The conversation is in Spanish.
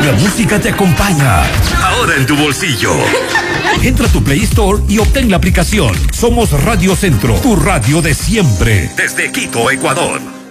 La música te acompaña. Ahora en tu bolsillo. Entra a tu Play Store y obtén la aplicación. Somos Radio Centro, tu radio de siempre. Desde Quito, Ecuador.